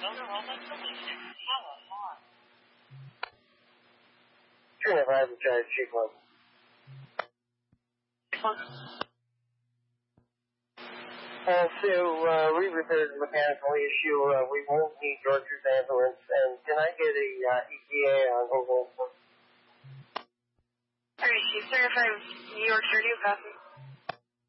Sure enough, I haven't tried Chief One. We repaired the mechanical issue. We won't need George's ambulance. And can I get a ETA on Oval? Alright, Chief, sir, if I'm New York 30, passing.